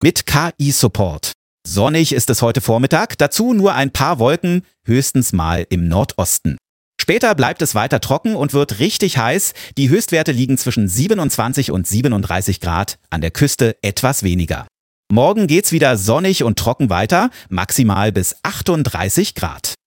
mit KI-Support. Sonnig ist es heute Vormittag, dazu nur ein paar Wolken, höchstens mal im Nordosten. Später bleibt es weiter trocken und wird richtig heiß. Die Höchstwerte liegen zwischen 27 und 37 Grad, an der Küste etwas weniger. Morgen geht's wieder sonnig und trocken weiter, maximal bis 38 Grad.